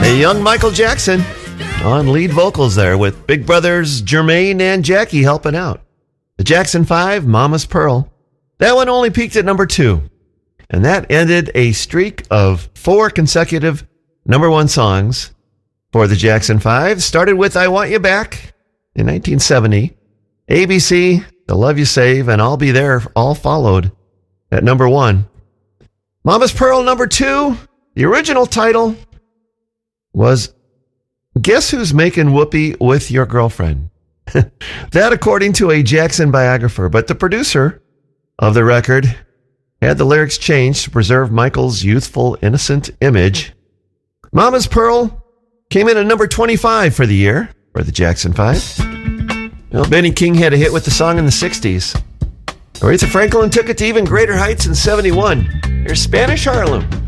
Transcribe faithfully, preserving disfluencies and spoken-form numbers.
A young Michael Jackson on lead vocals there with big brothers Jermaine and Jackie helping out. The Jackson five, Mama's Pearl. That one only peaked at number two. And that ended a streak of four consecutive number one songs for the Jackson five. Started with I Want You Back in nineteen seventy. A B C, The Love You Save, and I'll Be There all followed at number one. Mama's Pearl, number two. The original title was Guess Who's Making Whoopee with Your Girlfriend? That according to a Jackson biographer, but the producer of the record had the lyrics changed to preserve Michael's youthful, innocent image. Mama's Pearl came in at number twenty-five for the year for the Jackson five. Well, Benny King had a hit with the song in the sixties. Aretha Franklin took it to even greater heights in seventy-one. Here's Spanish Harlem.